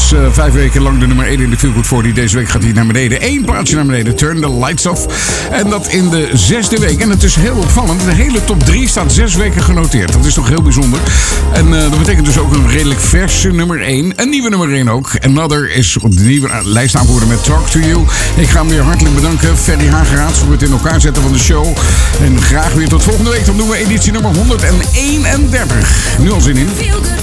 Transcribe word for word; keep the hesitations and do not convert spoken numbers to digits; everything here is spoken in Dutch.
was uh, vijf weken lang de nummer één in de Feel Good veertig. Deze week gaat hij naar beneden. Eén plaatsje naar beneden. Turn the Lights Off. En dat in de zesde week. En het is heel opvallend. De hele top drie staat zes weken genoteerd. Dat is toch heel bijzonder. En uh, dat betekent dus ook een redelijk verse nummer één. Een nieuwe nummer één ook. Another is op de nieuwe lijst aanvoerder met Talk to You. Ik ga hem weer hartelijk bedanken. Ferry Hageraad voor het in elkaar zetten van de show. En graag weer tot volgende week. Dan doen we editie nummer honderdeenendertig. Nu al zin in.